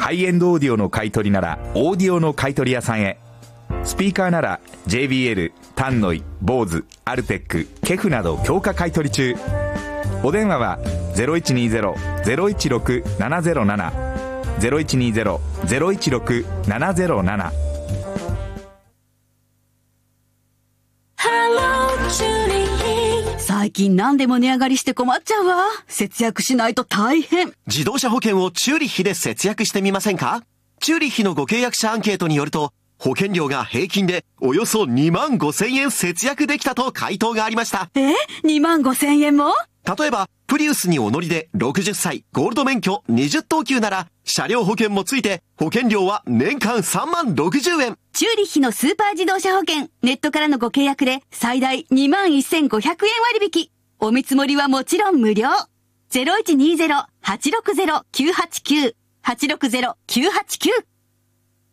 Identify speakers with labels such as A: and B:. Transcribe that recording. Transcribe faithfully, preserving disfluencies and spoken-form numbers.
A: ハイエンドオーディオの買い取りならオーディオの買い取り屋さんへ。スピーカーなら ジェイビーエル、タンノイ、ボーズ、アルテック、ケフなど強化買い取り中。お電話は ゼロいちにゼロ ゼロいちろく ななゼロなな ゼロいちにゼロ ゼロいちろく ななゼロなな。
B: 最近何でも値上がりして困っちゃうわ。節約しないと大変。
C: 自動車保険をチューリッヒで節約してみませんか？チューリッヒのご契約者アンケートによると、保険料が平均でおよそにまんごせんえん節約できたと回答がありました。
B: え ?にまんごせんえんも？
C: 例えば、プリウスにお乗りでろくじゅっさい、ゴールド免許にじゅっとうきゅうなら、車両保険もついて、保険料は年間さんまんろくじゅうえん。
B: チューリッヒのスーパー自動車保険、ネットからのご契約で最大 にまんせんごひゃくえん割引。お見積もりはもちろん無料。ゼロいちにゼロ はちろくゼロ きゅうはちきゅう はちろくゼロ きゅうはちきゅう